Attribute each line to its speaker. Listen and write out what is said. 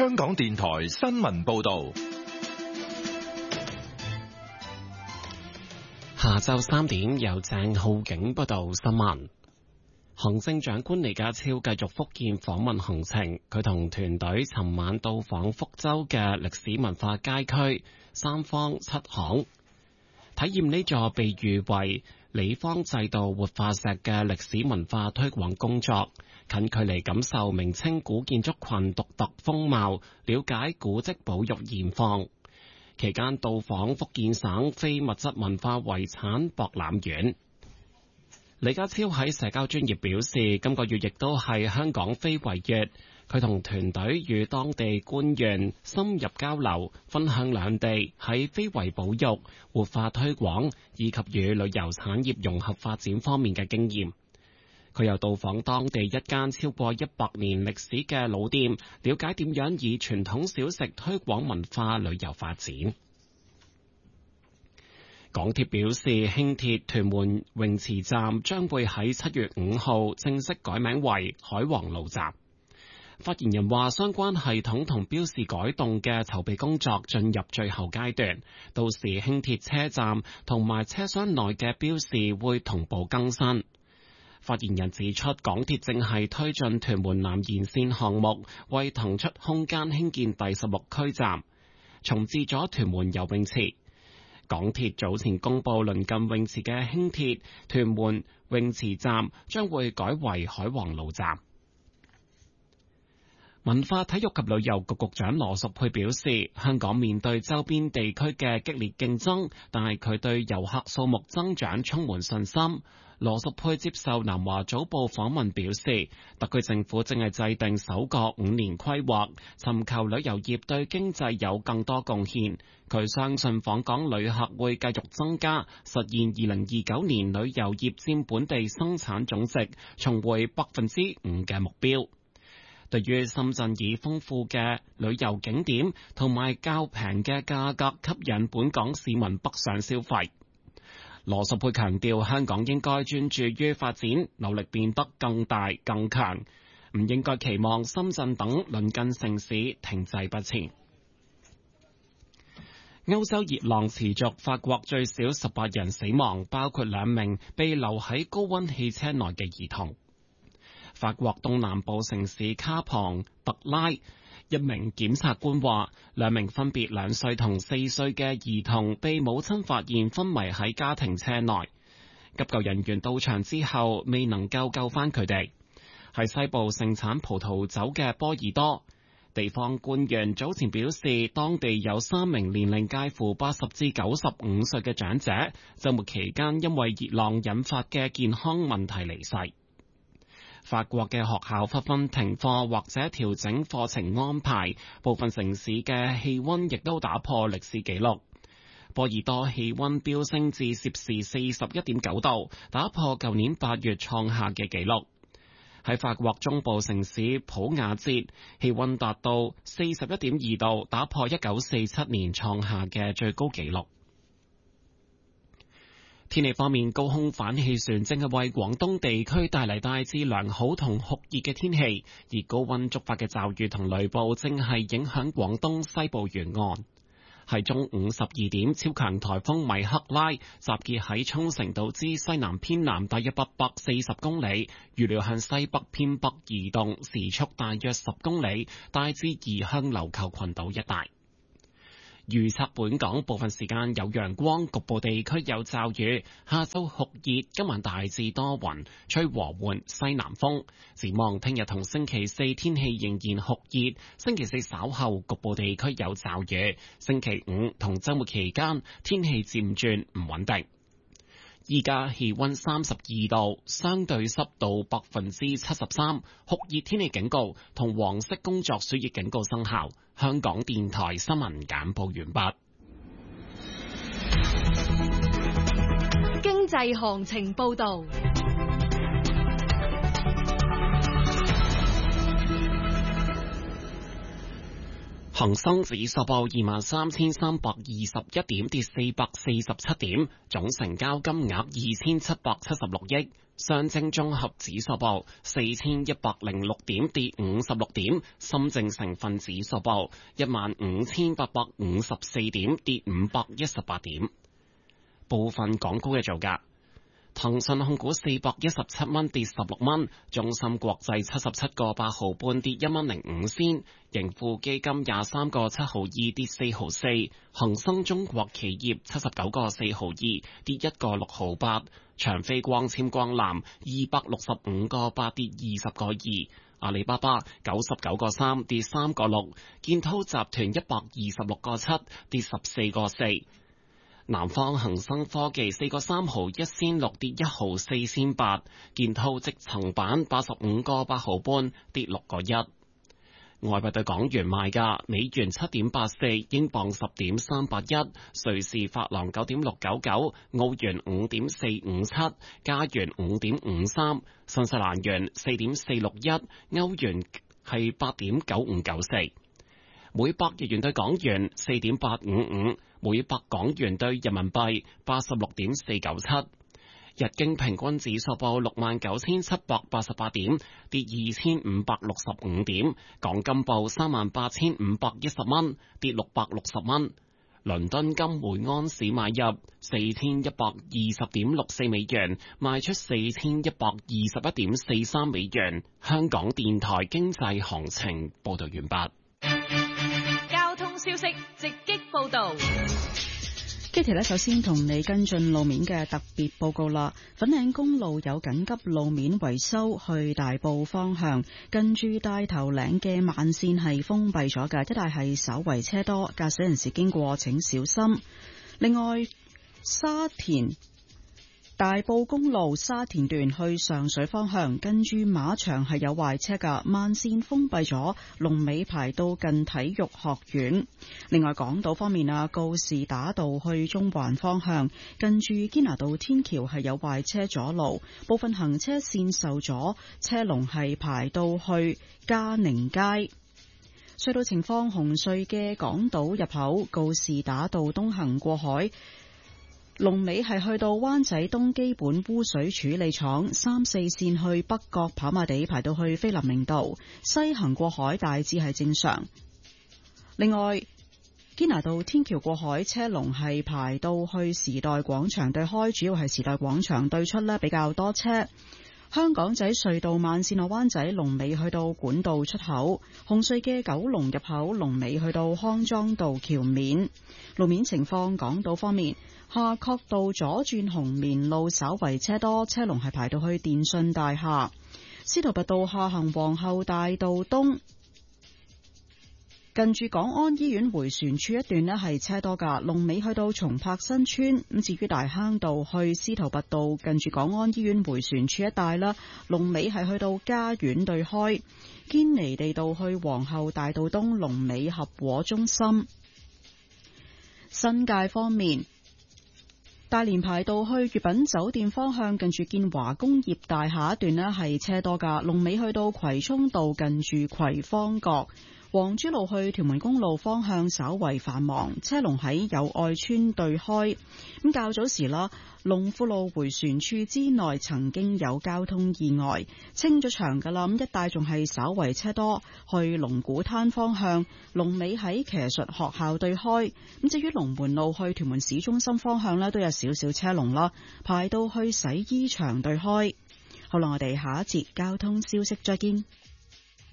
Speaker 1: 香港電台新聞報道。
Speaker 2: 下晝3點，由鄭浩景報道新聞。行政長官李家超繼續福建訪問行程，佢同團隊尋晚到訪福州嘅歷史文化街區三坊七巷，體驗呢座被譽為李方制度活化石嘅歷史文化推廣工作，近距離感受明清古建築群獨特風貌，了解古蹟保育現況。期間到訪福建省非物質文化遺產博覽園。李家超喺社交專頁表示，今個月亦都係香港非遺月，佢同團隊與當地官員深入交流，分享兩地喺非遺保育、活化推廣以及與旅遊產業融合發展方面嘅經驗。佢又到訪當地一間超過100年歷史嘅老店，了解點樣以傳統小食推廣文化旅遊發展。港鐵表示，輕鐵屯門泳池站將會喺7月5號正式改名為海皇路站。發言人話，相關系統同標示改動嘅籌備工作進入最後階段，到時輕鐵車站同埋車廂內嘅標示會同步更新。發言人指出，港鐵正係推進屯門南延線項目，為騰出空間興建第16區站，重置咗屯門游泳池。港鐵早前公布鄰近泳池嘅輕鐵屯門泳池站將會改為海皇路站。文化體育及旅遊局局長羅淑佩表示，香港面對周邊地區嘅激烈競爭，但係佢對遊客數目增長充滿信心。羅淑佩接受南華早報訪問表示，特區政府正係制定首個5年規劃，尋求旅遊業對經濟有更多貢獻。佢相信訪港旅客會繼續增加，實現2029年旅遊業佔本地生產總值重回5%嘅目標。對於深圳以豐富嘅旅遊景點同埋較平嘅價格吸引本港市民北上消費，羅淑佩強調，香港應該專注於發展，努力變得更大更強，唔應該期望深圳等鄰近城市停滯不前。歐洲熱浪持續，法國最少18人死亡，包括2名被留喺高溫汽車內嘅兒童。法國東南部城市卡龐特拉一名檢察官話，2名分別2歲同4歲嘅兒童被母親發現昏迷喺家庭車內，急救人員到場之後未能夠救翻佢哋。喺西部盛產葡萄酒嘅波爾多，地方官員早前表示，當地有3名年齡介乎80至95歲嘅長者，週末期間因為熱浪引發嘅健康問題離世。法國嘅學校紛紛停課或者調整課程安排，部分城市嘅氣溫亦都打破歷史紀錄。波爾多氣溫飆升至攝氏41.9度，打破舊年8月創下嘅紀錄。喺法國中部城市普瓦捷，氣溫達到41.2度，打破1947年創下嘅最高紀錄。天氣方面，高空反氣旋正係為廣東地區帶嚟大致良好同酷熱嘅天氣，而高溫觸發嘅驟雨同雷暴正係影響廣東西部沿岸。喺中午12點，超強颱風米克拉集結喺沖繩島之西南偏南大約840公里，預料向西北偏北移動，時速大約10公里，大致移向琉球群島一帶。預測本港部分時間有陽光，局部地區有驟雨。下晝酷熱，今晚大致多雲，吹和緩西南風。展望聽日同星期四天氣仍然酷熱，星期四稍後局部地區有驟雨。星期五同週末期間天氣漸轉唔穩定。依家氣溫32度，相對濕度73%，酷熱天氣警告同黃色工作暑熱警告生效。香港電台新聞簡報完畢。
Speaker 3: 經濟行情報道。
Speaker 2: 恒生指數報23,321點，跌447點，總成交金額2776億。上證綜合指數報4106點，跌56點。深證成分指數報15854點，跌518點。部分港股嘅造價。騰訊控股417蚊，跌16蚊；中芯國際77個8毫半，跌1蚊05仙；盈富基金23個7毫2，跌4毫4；恒生中國企業79個4毫2，跌1個6毫8；長飛光纖光纜265個8，跌20個2；阿里巴巴99個3，跌3個6；建滔集團126個7，跌14個4。南方恒生科技4個3毫1仙6，跌1毫4仙8；建滔積層板85個8毫半，跌6個1。外幣對港元賣價：美元7.84，英鎊10.381，瑞士法郎9.699，澳元5.457，加元5.53，新西蘭元4.461，歐元係8.9594。每百日元對港元4.855，每百港元對人民幣86.497。日經平均指數報69,788點，跌2,565點。港金報38,510蚊，跌660蚊。倫敦金每安士買入4,120.64美元，賣出4,121.43美元。香港電台經濟行情報道完畢。
Speaker 3: 交通消息直擊報道。
Speaker 4: Kitty 呢，首先同你跟進路面嘅特別報告啦。粉嶺公路有緊急路面維修，去大埔方向近住大頭嶺嘅慢線係封閉咗嘅，一帶係稍為車多，駕駛人士經過請小心。另外，沙田大埔公路沙田段去上水方向，近住馬場係有壞車㗎，慢線封閉咗，龍尾排到近體育學院。另外，港島方面啊，告士打道去中環方向，近住堅拿道天橋係有壞車阻路，部分行車線受阻，車龍係排到去嘉寧街。隧道情況：紅隧嘅港島入口告士打道東行過海，龍尾係去到灣仔東基本污水處理廠，3、4線去北角跑馬地排到去菲林明道，西行過海大致係正常。另外，堅拿道天橋過海車龍係排到去時代廣場對開，主要係時代廣場對出呢比較多車。香港仔隧道慢線落灣仔龍尾去到管道出口，紅隧嘅九龍入口龍尾去到康莊道橋面。路面情況，港島方面，夏慤道左轉紅棉路稍為車多，車龍係排到去電訊大廈。司徒拔道下行皇后大道東，近住港安醫院迴旋處一段呢係車多噶，龍尾去到松柏新村。咁至於大坑道去司徒拔道，近住港安醫院迴旋處一帶啦，龍尾係去到嘉苑對開。堅尼地道去皇后大道東，龍尾合和中心。新界方面，大連排道去悅品酒店方向，近住建華工業大廈一段呢係車多噶，龍尾去到葵涌道近住葵芳閣。黃珠路去屯門公路方向稍為繁忙，車龍喺友愛村對開。咁較早時啦，龍富路迴旋處之內曾經有交通意外，清咗場噶啦，咁一帶仲係稍為車多。去龍鼓灘方向，龍尾喺騎術學校對開。咁至於龍門路去屯門市中心方向呢，都有少少車龍啦，排到去洗衣場對開。好啦，我哋下一節交通消息再見。